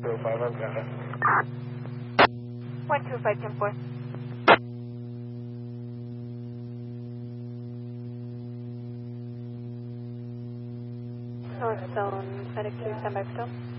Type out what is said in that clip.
05, I've got it. 125, 10-4. North Zone, FedEx 2, stand by still.